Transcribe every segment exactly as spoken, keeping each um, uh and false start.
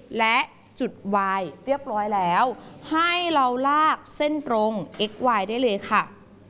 และจุด y เรียบร้อยแล้วให้เราลากเส้นตรง x y ได้เลยค่ะ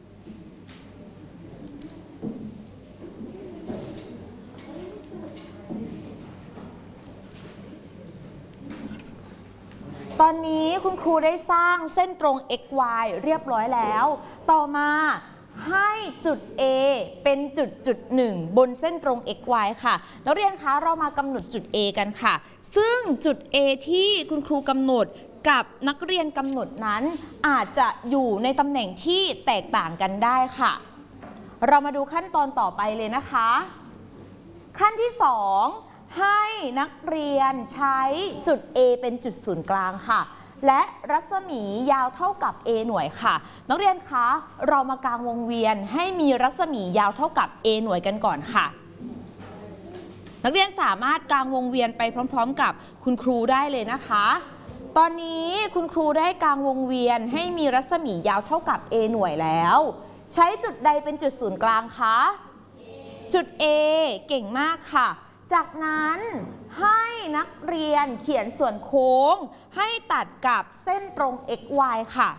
ตอนนี้คุณครูได้สร้างเส้นตรง x y เรียบร้อยแล้วต่อมาให้จุด A เป็นจุดจุดหนึ่งบนเส้นตรง x y ค่ะนักเรียนคะเรามากำหนดจุด A กันค่ะซึ่งจุด A ที่คุณครูกำหนดกับนักเรียนกำหนดนั้นอาจจะอยู่ในตำแหน่งที่แตกต่างกันได้ค่ะเรามาดูขั้นตอนต่อไปเลยนะคะขั้นที่สองให้นักเรียนใช้จุด A เป็นจุดศูนย์กลางค่ะและรัศมียาวเท่ากับ A หน่วยค่ะนักเรียนคะเรามากางวงเวียนให้มีรัศมียาวเท่ากับ A หน่วยกันก่อนค่ะนักเรียนสามารถกางวงเวียนไปพร้อมๆกับคุณครูได้เลยนะคะตอนนี้คุณครูได้กางวงเวียนให้มีรัศมียาวเท่ากับ A หน่วยแล้วใช้จุดใดเป็นจุดศูนย์กลางคะจุด A เก่งมากค่ะจากนั้นให้นักเรียนเขียนส่วนโค้งให้ตัดกับเส้นตรง x y ค่ะ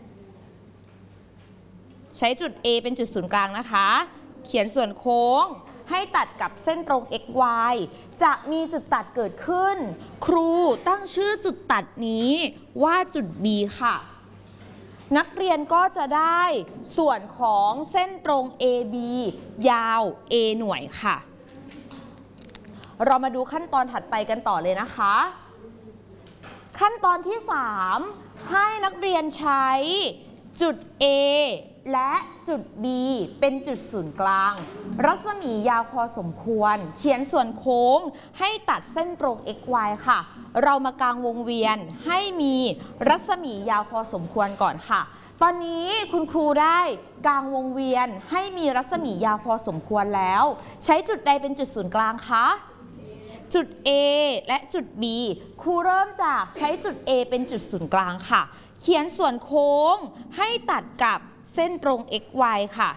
ใช้จุด A เป็นจุดศูนย์กลางนะคะเขียนส่วนโค้งให้ตัดกับเส้นตรง x y จะมีจุดตัดเกิดขึ้นครูตั้งชื่อจุดตัดนี้ว่าจุด B ค่ะนักเรียนก็จะได้ส่วนของเส้นตรง เอ บี ยาว A หน่วยค่ะเรามาดูขั้นตอนถัดไปกันต่อเลยนะคะขั้นตอนที่สามให้นักเรียนใช้จุด A และจุด B เป็นจุดศูนย์กลางรัศมียาวพอสมควรเขียนส่วนโค้งให้ตัดเส้นตรง x y ค่ะเรามากางวงเวียนให้มีรัศมียาวพอสมควรก่อนค่ะตอนนี้คุณครูได้กางวงเวียนให้มีรัศมียาวพอสมควรแล้วใช้จุดใดเป็นจุดศูนย์กลางคะจุด A และจุด B ครูเริ่มจากใช้จุด A เป็นจุดศูนย์กลางค่ะเขียนส่วนโค้งให้ตัดกับเส้นตรง x y ค่ะ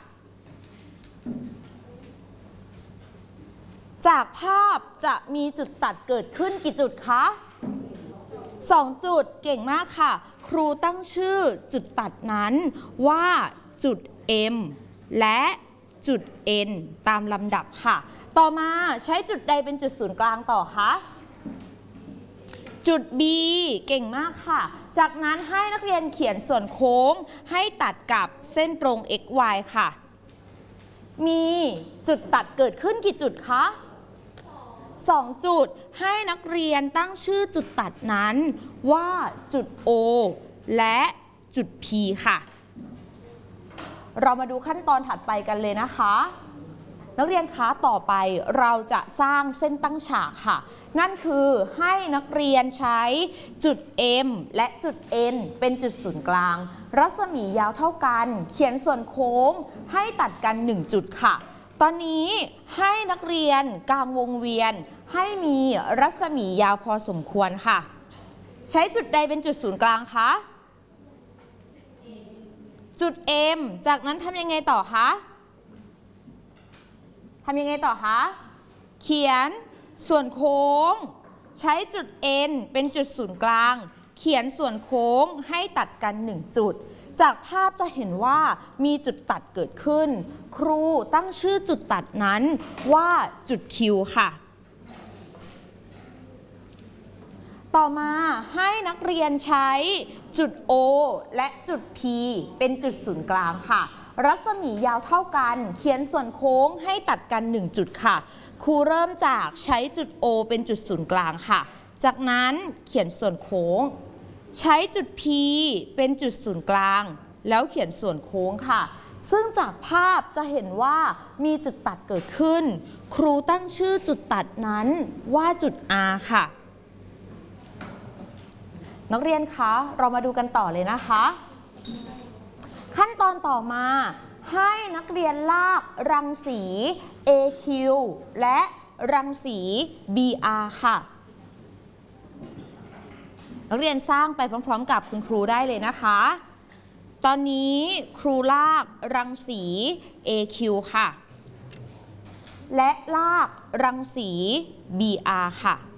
จากภาพจะมีจุดตัดเกิดขึ้นกี่จุดคะสองจุดเก่งมากค่ะครูตั้งชื่อจุดตัดนั้นว่าจุด M และจุด N ตามลำดับค่ะต่อมาใช้จุดใดเป็นจุดศูนย์กลางต่อคะจุด B เก่งมากค่ะจากนั้นให้นักเรียนเขียนส่วนโค้งให้ตัดกับเส้นตรง x y ค่ะมีจุดตัดเกิดขึ้นกี่จุดคะสองจุดให้นักเรียนตั้งชื่อจุดตัดนั้นว่าจุด O และจุด P ค่ะเรามาดูขั้นตอนถัดไปกันเลยนะคะนักเรียนคะต่อไปเราจะสร้างเส้นตั้งฉากค่ะนั่นคือให้นักเรียนใช้จุด M และจุด N เป็นจุดศูนย์กลางรัศมียาวเท่ากันเขียนส่วนโค้งให้ตัดกันหนึ่งจุดค่ะตอนนี้ให้นักเรียนกางวงเวียนให้มีรัศมียาวพอสมควรค่ะใช้จุดใดเป็นจุดศูนย์กลางคะจุด M จากนั้นทำยังไงต่อคะทำยังไงต่อคะเขียนส่วนโค้งใช้จุด N เป็นจุดศูนย์กลางเขียนส่วนโค้งให้ตัดกันหนึ่งจุดจากภาพจะเห็นว่ามีจุดตัดเกิดขึ้นครูตั้งชื่อจุดตัดนั้นว่าจุด Q ค่ะต่อมาให้นักเรียนใช้จุด O และจุด P เป็นจุดศูนย์กลางค่ะรัศมียาวเท่ากันเขียนส่วนโค้งให้ตัดกันหนึ่งจุดค่ะครูเริ่มจากใช้จุด O เป็นจุดศูนย์กลางค่ะจากนั้นเขียนส่วนโค้งใช้จุด P เป็นจุดศูนย์กลางแล้วเขียนส่วนโค้งค่ะซึ่งจากภาพจะเห็นว่ามีจุดตัดเกิดขึ้นครูตั้งชื่อจุดตัดนั้นว่าจุด R ค่ะนักเรียนคะเรามาดูกันต่อเลยนะคะขั้นตอนต่อมาให้นักเรียนลากรังสี เอ คิว และรังสี บี อาร์ ค่ะนักเรียนสร้างไปพร้อมๆกับคุณครูได้เลยนะคะตอนนี้ครูลากรังสี เอ คิว ค่ะและลากรังสี บี อาร์ ค่ะ